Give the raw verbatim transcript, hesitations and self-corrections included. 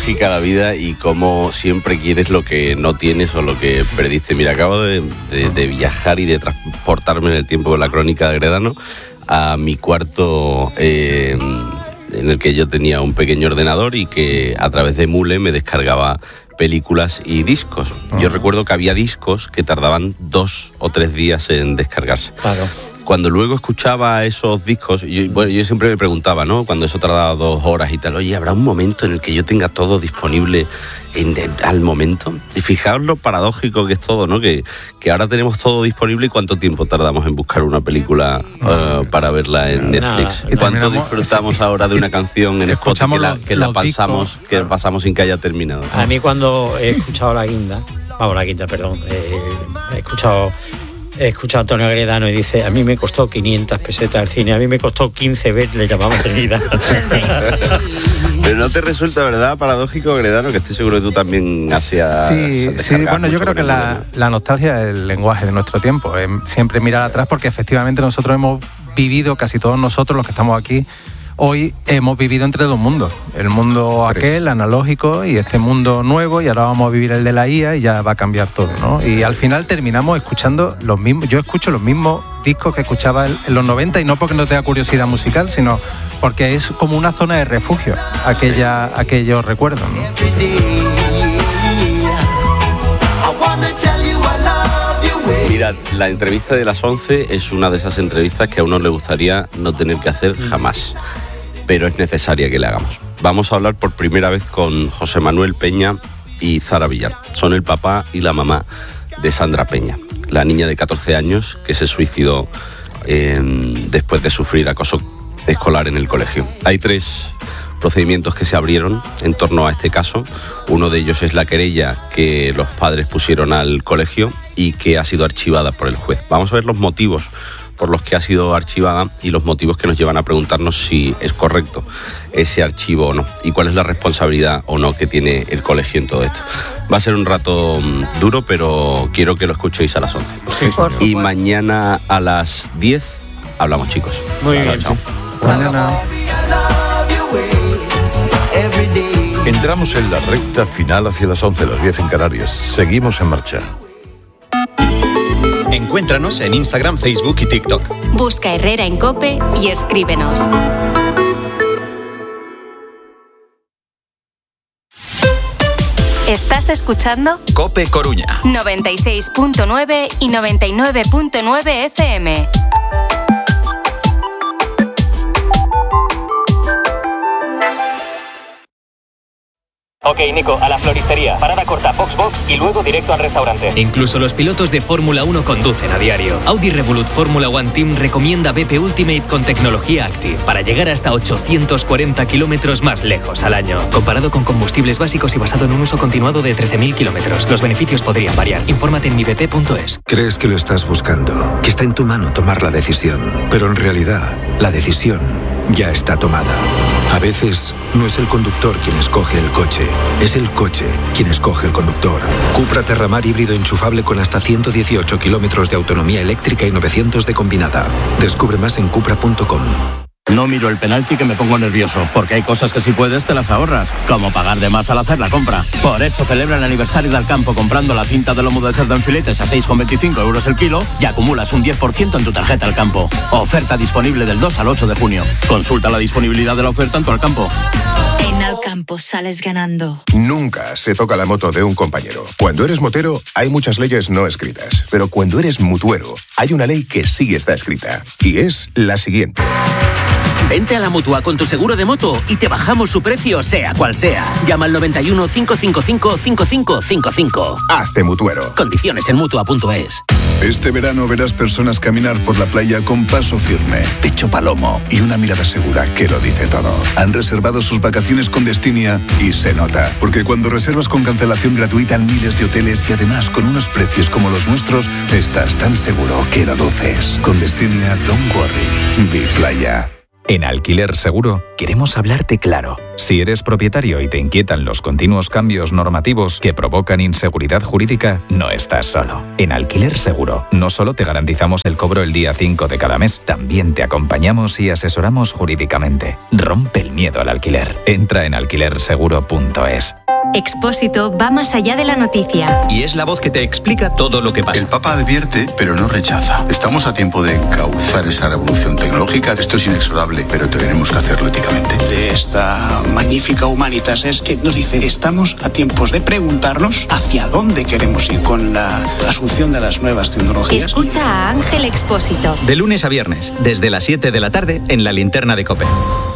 paradójica la vida y cómo siempre quieres lo que no tienes o lo que perdiste. Mira, acabo de, de, de viajar y de transportarme en el tiempo de la crónica de Gredano a mi cuarto, eh, en el que yo tenía un pequeño ordenador y que a través de Mule me descargaba películas y discos. Yo recuerdo que había discos que tardaban dos o tres días en descargarse. Claro. Cuando luego escuchaba esos discos, yo, bueno, yo siempre me preguntaba, ¿no? Cuando eso tardaba dos horas y tal, oye, ¿habrá un momento en el que yo tenga todo disponible en, en, al momento? Y fijaos lo paradójico que es todo, ¿no? Que, que ahora tenemos todo disponible y cuánto tiempo tardamos en buscar una película uh, para verla en Netflix. Nada, ¿cuánto disfrutamos sí. ahora de una canción en Spotify que la, que la pasamos, discos, que claro. pasamos sin que haya terminado? A mí cuando he escuchado La Guinda, vamos, La Guinda, perdón, eh, he escuchado... He escuchado a Antonio Gredano y dice, a mí me costó quinientas pesetas el cine, a mí me costó quince veces, le llamamos eternidad. Pero no te resulta, ¿verdad, paradójico, Gredano? Que estoy seguro que tú también hacías... Sí, sí, bueno, yo creo que la, la nostalgia es el lenguaje de nuestro tiempo. Eh, siempre mirar atrás porque efectivamente nosotros hemos vivido, casi todos nosotros los que estamos aquí, hoy hemos vivido entre dos mundos, el mundo aquel, analógico, y este mundo nuevo, y ahora vamos a vivir el de la I A y ya va a cambiar todo, ¿no? Y al final terminamos escuchando los mismos, yo escucho los mismos discos que escuchaba en los noventa, y no porque no tenga curiosidad musical, sino porque es como una zona de refugio, aquella, sí. aquellos recuerdos, ¿no? Mira, la entrevista de las once es una de esas entrevistas que a uno le gustaría no tener que hacer jamás, pero es necesaria que le hagamos. Vamos a hablar por primera vez con José Manuel Peña y Zara Villar. Son el papá y la mamá de Sandra Peña, la niña de catorce años que se suicidó eh, después de sufrir acoso escolar en el colegio. Hay tres procedimientos que se abrieron en torno a este caso. Uno de ellos es la querella que los padres pusieron al colegio y que ha sido archivada por el juez. Vamos a ver los motivos por los que ha sido archivada y los motivos que nos llevan a preguntarnos si es correcto ese archivo o no y cuál es la responsabilidad o no que tiene el colegio en todo esto. Va a ser un rato duro, pero quiero que lo escuchéis a las once. Sí, y mañana a las diez hablamos, chicos. Muy bien. Chao. Mañana. Entramos en la recta final hacia las once, las diez en Canarias. Seguimos en marcha. Encuéntranos en Instagram, Facebook y TikTok. Busca Herrera en COPE y escríbenos. ¿Estás escuchando? COPE Coruña. noventa y seis punto nueve y noventa y nueve punto nueve F M. Ok, Nico, a la floristería. Parada corta, Foxbox y luego directo al restaurante. Incluso los pilotos de Fórmula uno conducen a diario. Audi Revolut Fórmula One Team recomienda B P Ultimate con tecnología Active para llegar hasta ochocientos cuarenta kilómetros más lejos al año. Comparado con combustibles básicos y basado en un uso continuado de trece mil kilómetros. Los beneficios podrían variar. Infórmate en mi b p punto es. Crees que lo estás buscando, que está en tu mano tomar la decisión. Pero en realidad, la decisión ya está tomada. A veces, no es el conductor quien escoge el coche, es el coche quien escoge el conductor. Cupra Terramar híbrido enchufable con hasta ciento dieciocho kilómetros de autonomía eléctrica y novecientos de combinada. Descubre más en cupra punto com. No miro el penalti que me pongo nervioso, porque hay cosas que si puedes te las ahorras, como pagar de más al hacer la compra. Por eso celebra el aniversario del campo comprando la cinta de lomo de cerdo en filetes a seis con veinticinco euros el kilo y acumulas un diez por ciento en tu tarjeta al campo. Oferta disponible del dos al ocho de junio. Consulta la disponibilidad de la oferta en tu Alcampo. En Alcampo sales ganando. Nunca se toca la moto de un compañero. Cuando eres motero, hay muchas leyes no escritas. Pero cuando eres mutuero, hay una ley que sí está escrita. Y es la siguiente. Vente a la Mutua con tu seguro de moto y te bajamos su precio, sea cual sea. Llama al noventa y uno, cinco cinco cinco, cinco cinco cinco cinco. Hazte mutuero. Condiciones en mutua punto es. Este verano verás personas caminar por la playa con paso firme, pecho palomo y una mirada segura que lo dice todo. Han reservado sus vacaciones con Destinia y se nota. Porque cuando reservas con cancelación gratuita en miles de hoteles y además con unos precios como los nuestros, estás tan seguro que lo luces. Con Destinia, don't worry. Vi playa. En Alquiler Seguro queremos hablarte claro. Si eres propietario y te inquietan los continuos cambios normativos que provocan inseguridad jurídica, no estás solo. En Alquiler Seguro no solo te garantizamos el cobro el día cinco de cada mes, también te acompañamos y asesoramos jurídicamente. Rompe el miedo al alquiler. Entra en alquiler seguro punto es. Expósito va más allá de la noticia. Y es la voz que te explica todo lo que pasa. El Papa advierte, pero no rechaza. Estamos a tiempo de encauzar esa revolución tecnológica. Esto es inexorable, pero tenemos que hacerlo éticamente. De esta magnífica Humanitas es que nos dice, estamos a tiempos de preguntarnos hacia dónde queremos ir con la asunción de las nuevas tecnologías. Escucha a Ángel Expósito. De lunes a viernes, desde las siete de la tarde, en La Linterna de COPE.